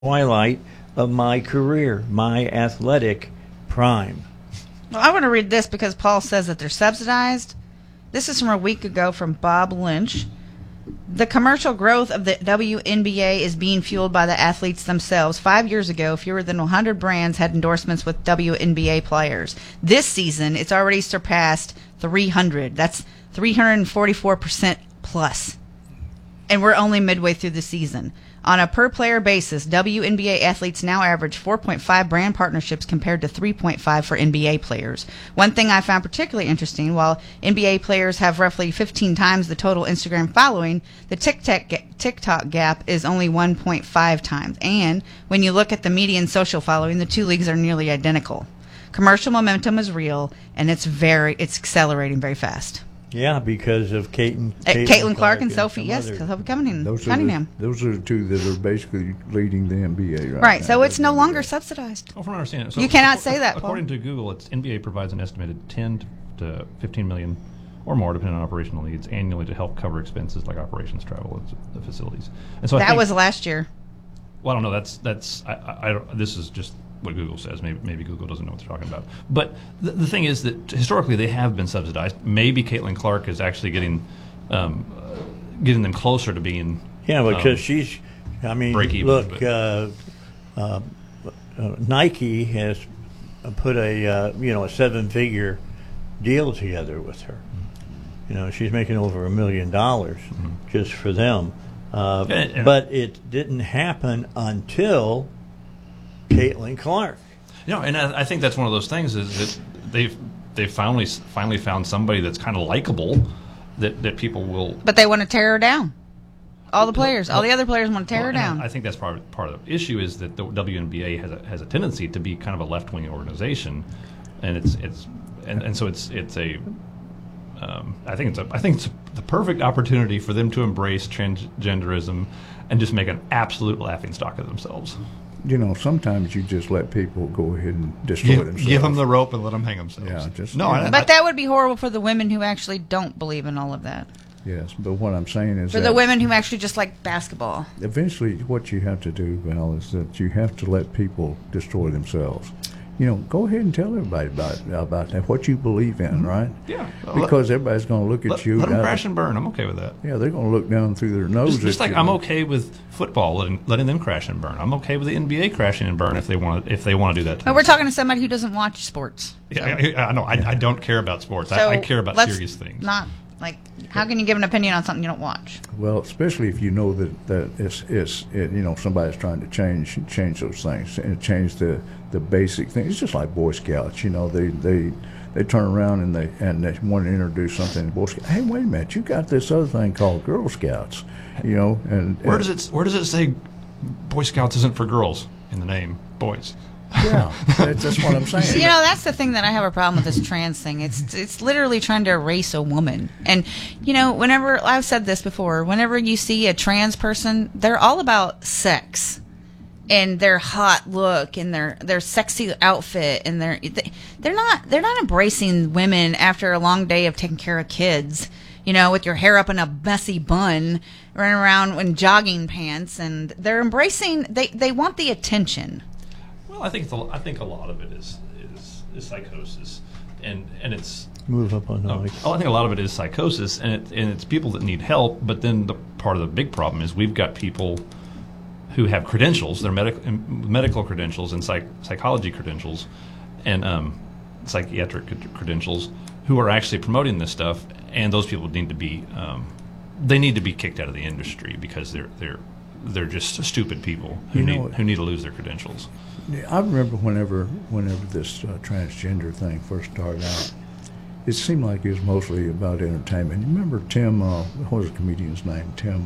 twilight of my career, my athletic prime. Well, I want to read this because Paul says that they're subsidized. This is from a week ago from Bob Lynch. The commercial growth of the WNBA is being fueled by the athletes themselves. 5 years ago, fewer than 100 brands had endorsements with WNBA players. This season, it's already surpassed 300. That's 344% plus. And we're only midway through the season. On a per-player basis, WNBA athletes now average 4.5 brand partnerships compared to 3.5 for NBA players. One thing I found particularly interesting, while NBA players have roughly 15 times the total Instagram following, the TikTok gap is only 1.5 times. And when you look at the median social following, the two leagues are nearly identical. Commercial momentum is real, and it's accelerating very fast. Yeah, because of Caitlin Clark and Sophie, yes, Sophie Cunningham. Those are the two that are basically leading the NBA right now. So it's no longer subsidized. Oh, from what I understand, you cannot say that, Paul. According to Google, NBA provides an estimated 10 to 15 million or more, depending on operational needs, annually to help cover expenses like operations, travel, and the facilities. And so that was last year. Well, I don't know. This is just what Google says. Maybe Google doesn't know what they're talking about. But the thing is that historically they have been subsidized. Maybe Caitlin Clark is actually getting them closer to being because she's. I mean, break even, look, Nike has put a 7-figure deal together with her. You know, she's making over $1 million just for them. But it didn't happen until Caitlin Clark. And I think that's one of those things is that they've finally found somebody that's kind of likable that people will. But they want to tear her down. All the players, all the other players want to tear her down. I think that's part of the issue is that the WNBA has a tendency to be kind of a left wing organization, and so it's a. I think it's the perfect opportunity for them to embrace transgenderism and just make an absolute laughingstock of themselves. Sometimes you just let people go ahead and destroy themselves. Give them the rope and let them hang themselves. Yeah, but that would be horrible for the women who actually don't believe in all of that. Yes, but what I'm saying is for the women who actually just like basketball. Eventually, what you have to do, Val, is that you have to let people destroy themselves. Go ahead and tell everybody about that, what you believe in, right? Yeah. Because everybody's going to look at you. Let them crash and burn. I'm okay with that. Yeah, they're going to look down through their nose. Just like I'm okay with football letting them crash and burn. I'm okay with the NBA crashing and burn if they want to do that. But we're talking to somebody who doesn't watch sports. So. Yeah, I know. I don't care about sports. So I care about serious things. How can you give an opinion on something you don't watch? Well, especially if you know that somebody's trying to change those things and change the basic things. It's just like Boy Scouts. They turn around and they want to introduce something to Boy Scouts. Hey, wait a minute! You got this other thing called Girl Scouts. Where does it say Boy Scouts isn't for girls in the name boys? Yeah, that's what I'm saying. That's the thing that I have a problem with this trans thing. It's literally trying to erase a woman. And, whenever, I've said this before, whenever you see a trans person, they're all about sex and their hot look and their sexy outfit and they're not embracing women after a long day of taking care of kids, with your hair up in a messy bun, running around in jogging pants, and they're embracing, they want the attention. Well, I think a lot of it is psychosis, and it's move up on the mic. I think a lot of it is psychosis, and it's people that need help. But then part of the big problem is we've got people who have credentials, their medical credentials and psychology credentials, and psychiatric credentials, who are actually promoting this stuff, and those people need to be kicked out of the industry because they're just stupid people who need to lose their credentials. I remember whenever this transgender thing first started out, it seemed like it was mostly about entertainment. You remember Tim? What was the comedian's name? Tim.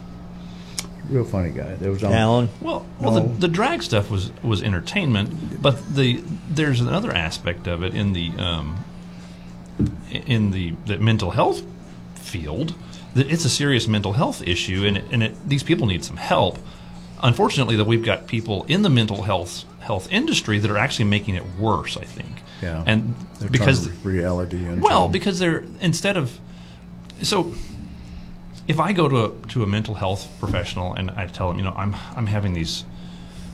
Real funny guy. There was Alan. The drag stuff was entertainment, but there's another aspect of it in the mental health field. That it's a serious mental health issue, and these people need some help. Unfortunately, that we've got people in the mental health industry that are actually making it worse, I think. Yeah. And they're because reality and because they're if I go to a mental health professional and I tell them, I'm having these